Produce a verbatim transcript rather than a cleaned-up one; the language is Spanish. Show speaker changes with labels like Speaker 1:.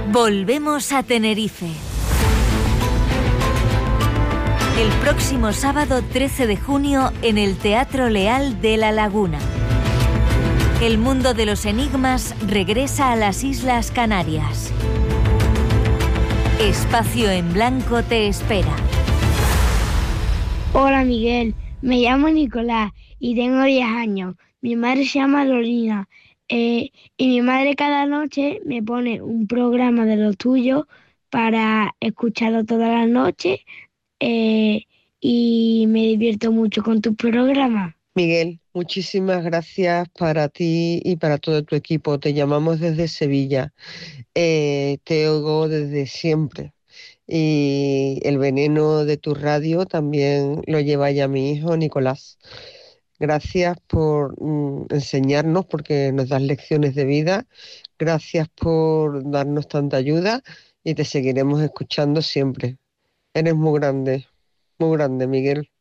Speaker 1: Volvemos a Tenerife. El próximo sábado trece de junio en el Teatro Leal de La Laguna. El mundo de los enigmas regresa a las Islas Canarias. Espacio en Blanco te espera.
Speaker 2: Hola Miguel, me llamo Nicolás y tengo diez años. Mi madre se llama Lorina eh, y mi madre cada noche me pone un programa de los tuyos para escucharlo todas las noches eh, y me divierto mucho con tu programa.
Speaker 3: Miguel, muchísimas gracias para ti y para todo tu equipo. Te llamamos desde Sevilla. Eh, te oigo desde siempre. Y el veneno de tu radio también lo lleva ya mi hijo Nicolás. Gracias por mm, enseñarnos, porque nos das lecciones de vida. Gracias por darnos tanta ayuda y te seguiremos escuchando siempre. Eres muy grande, muy grande, Miguel.